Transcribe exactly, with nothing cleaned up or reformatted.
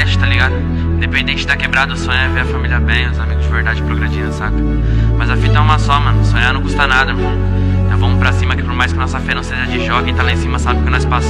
tá ligado? Independente da quebrada, o sonho é ver a família bem, os amigos de verdade progredindo, saca? Mas a fita é uma só, mano, sonhar não custa nada, mano. Então vamos pra cima que por mais que nossa fé não seja de jogo, quem tá lá em cima sabe que nós passamos.